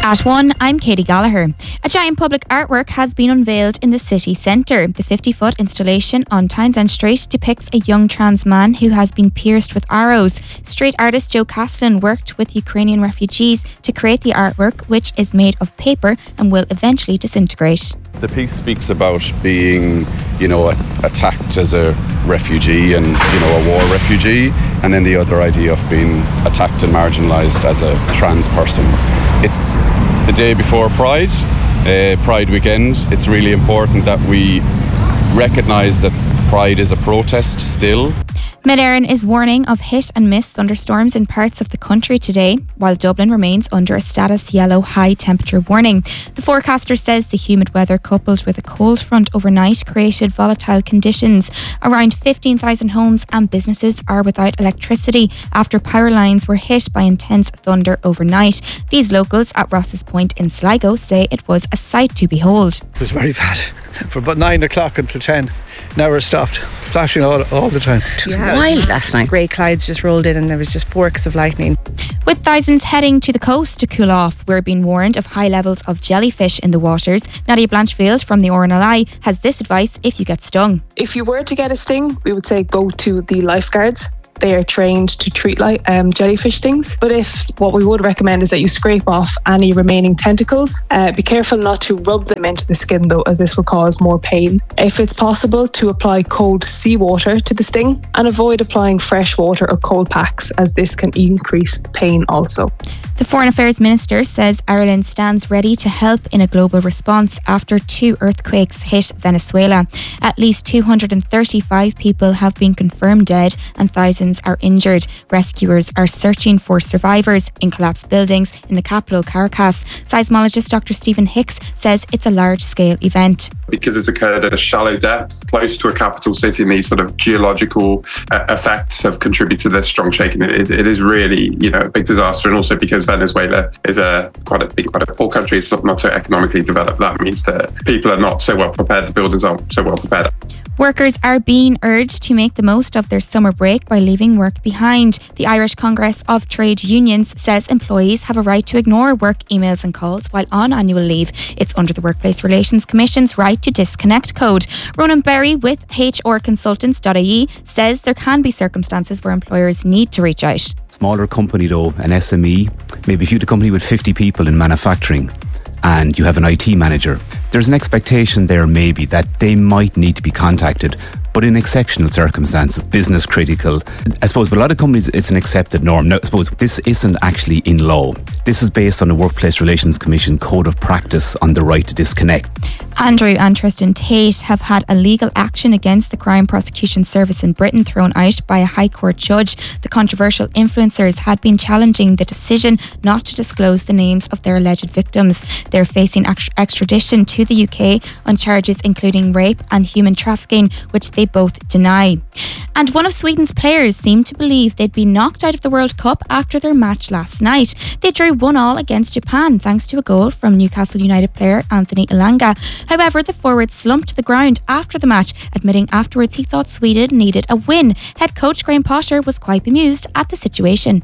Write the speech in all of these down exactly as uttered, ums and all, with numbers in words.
At one, I'm Katie Gallagher. A giant public artwork has been unveiled in the city centre. The fifty-foot installation on Townsend Street depicts a young trans man who has been pierced with arrows. Street artist Joe Caslin worked with Ukrainian refugees to create the artwork, which is made of paper and will eventually disintegrate. The piece speaks about being, you know, attacked as a refugee and, you know, a war refugee, and then the other idea of being attacked and marginalised as a trans person. It's the day before Pride, uh, Pride weekend. It's really important that we recognise that Pride is a protest still. Mid Éireann is warning of hit and miss thunderstorms in parts of the country today, while Dublin remains under a status yellow high temperature warning. The forecaster says the humid weather coupled with a cold front overnight created volatile conditions. Around fifteen thousand homes and businesses are without electricity after power lines were hit by intense thunder overnight. These locals at Ross's Point in Sligo say it was a sight to behold. It was very bad. For about nine o'clock until ten, never stopped, flashing all, all the time. It was yeah. wild last night. Grey clouds just rolled in and there was just forks of lightning. With thousands heading to the coast to cool off, we're being warned of high levels of jellyfish in the waters. Nadia Blanchfield from the R N L I has this advice if you get stung. If you were to get a sting, we would say go to the lifeguards. They are trained to treat like um, jellyfish stings. But if what we would recommend is that you scrape off any remaining tentacles, uh, be careful not to rub them into the skin though, as this will cause more pain. If it's possible, to apply cold seawater to the sting and avoid applying fresh water or cold packs, as this can increase the pain also. The Foreign Affairs Minister says Ireland stands ready to help in a global response after two earthquakes hit Venezuela. At least two hundred thirty-five people have been confirmed dead and thousands are injured. Rescuers are searching for survivors in collapsed buildings in the capital, Caracas. Seismologist Doctor Stephen Hicks says it's a large-scale event. Because it's occurred at a shallow depth, close to a capital city, and these sort of geological uh, effects have contributed to this strong shaking. It, it is really, you know, a big disaster, and also because Venezuela is a quite a big, quite a poor country, it's not, not so economically developed. That means that people are not so well prepared, the buildings aren't so well prepared. Workers are being urged to make the most of their summer break by leaving work behind. The Irish Congress of Trade Unions says employees have a right to ignore work emails and calls while on annual leave. It's under the Workplace Relations Commission's right to disconnect code. Ronan Berry with H R consultants dot I E says there can be circumstances where employers need to reach out. Smaller company though, an S M E, maybe if you had a company with fifty people in manufacturing and you have an I T manager, there's an expectation there maybe that they might need to be contacted, but in exceptional circumstances, business critical. I suppose with a lot of companies it's an accepted norm. Now I suppose this isn't actually in law. This is based on the Workplace Relations Commission Code of Practice on the right to disconnect. Andrew and Tristan Tate have had a legal action against the Crime Prosecution Service in Britain thrown out by a High Court judge. The controversial influencers had been challenging the decision not to disclose the names of their alleged victims. They're facing extradition to the U K on charges including rape and human trafficking, which they both deny. And one of Sweden's players seemed to believe they'd been knocked out of the World Cup after their match last night. They drew one all against Japan thanks to a goal from Newcastle United player Anthony Elanga. However, the forward slumped to the ground after the match, admitting afterwards he thought Sweden needed a win. Head coach Graham Potter was quite bemused at the situation.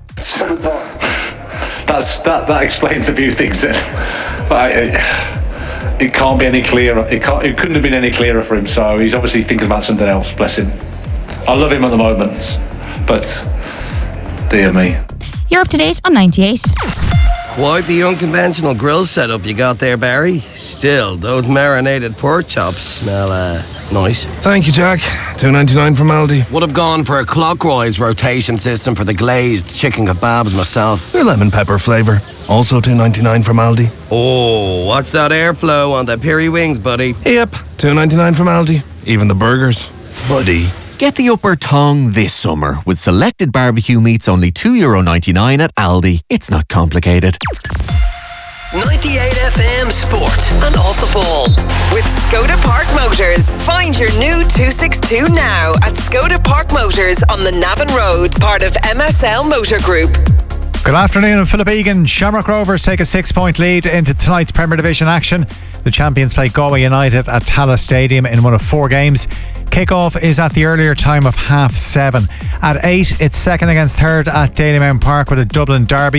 That's that. That explains a few things. Then, but it, it can't be any clearer. It can't. It couldn't have been any clearer for him. So he's obviously thinking about something else. Bless him. I love him at the moment, but dear me. You're up to date on ninety-eight. Quite the unconventional grill setup you got there, Barry. Still, those marinated pork chops smell uh, nice. Thank you, Jack. two ninety-nine from Aldi. Would have gone for a clockwise rotation system for the glazed chicken kebabs myself. They're lemon pepper flavour. Also two ninety-nine from Aldi. Oh, watch that airflow on the peri wings, buddy. Yep, two ninety-nine from Aldi. Even the burgers. Buddy. Get the upper tongue this summer with selected barbecue meats only two euro ninety-nine at Aldi. It's not complicated. ninety-eight F M Sport and Off the Ball with Skoda Park Motors. Find your new two sixty-two now at Skoda Park Motors on the Navan Road, part of M S L Motor Group. Good afternoon, I'm Philip Egan. Shamrock Rovers take a six-point lead into tonight's Premier Division action. The champions play Galway United at Tallaght Stadium in one of four games. Kick-off is at the earlier time of half seven. At eight, it's second against third at Dalymount Park with a Dublin derby.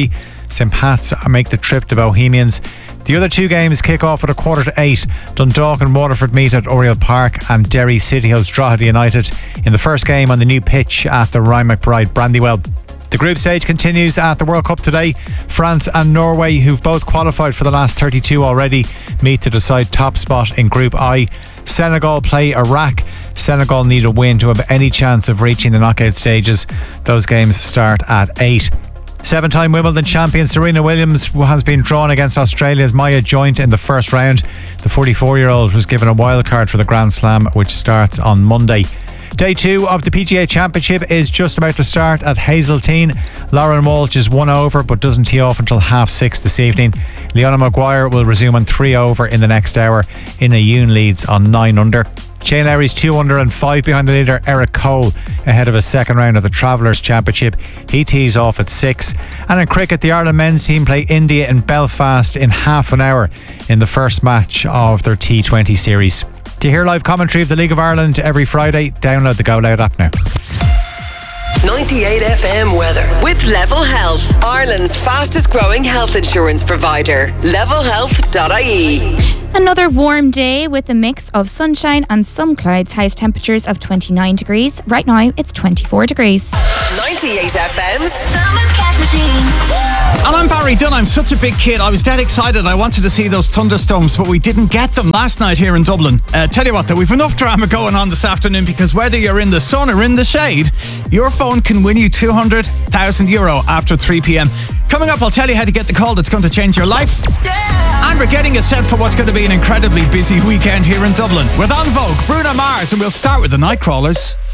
Saint Pat's make the trip to Bohemians. The other two games kick off at a quarter to eight. Dundalk and Waterford meet at Oriel Park, and Derry City host Drogheda United in the first game on the new pitch at the Ryan McBride Brandywell. The group stage continues at the World Cup today. France and Norway, who've both qualified for the last thirty-two already, meet to decide top spot in Group I. Senegal play Iraq. Senegal need a win to have any chance of reaching the knockout stages. Those games start at eight. Seven-time Wimbledon champion Serena Williams has been drawn against Australia's Maya Joint in the first round. The forty-four-year-old was given a wild card for the Grand Slam, which starts on Monday. Day two of the P G A Championship is just about to start at Hazeltine. Lauren Walsh is one over but doesn't tee off until half six this evening. Leona Maguire will resume on three over in the next hour. Ina Yoon leads on nine under. Shane Lowry's two under and five behind the leader Eric Cole ahead of a second round of the Travellers Championship. He tees off at six. And in cricket, the Ireland men's team play India in Belfast in half an hour in the first match of their T twenty series. To hear live commentary of the League of Ireland every Friday, download the Go Loud app now. ninety-eight F M weather with Level Health, Ireland's fastest growing health insurance provider. level health dot I E. Another warm day with a mix of sunshine and some clouds. Highest temperatures of twenty-nine degrees. Right now it's twenty-four degrees. ninety-eight F M's Summer Cash Machine. And I'm Barry Dunn. I'm such a big kid. I was dead excited. I wanted to see those thunderstorms, but we didn't get them last night here in Dublin. Uh, tell you what, though, we've enough drama going on this afternoon, because whether you're in the sun or in the shade, your phone can win you two hundred thousand euro after three p.m. Coming up, I'll tell you how to get the call that's going to change your life. Yeah. And we're getting us set for what's going to be an incredibly busy weekend here in Dublin. With En Vogue, Bruno Mars, and we'll start with the Nightcrawlers.